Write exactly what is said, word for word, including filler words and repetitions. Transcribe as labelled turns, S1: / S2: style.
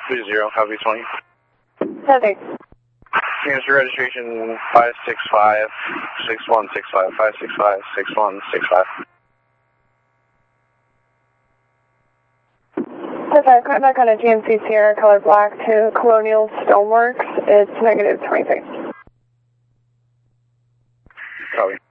S1: three zero, copy twenty.
S2: Perfect.
S1: Here's your registration five six five six one six five, five six five six one six five.
S2: Perfect. Right back on a G M C Sierra color black to Colonial Stoneworks. It's negative twenty-six.
S1: Copy.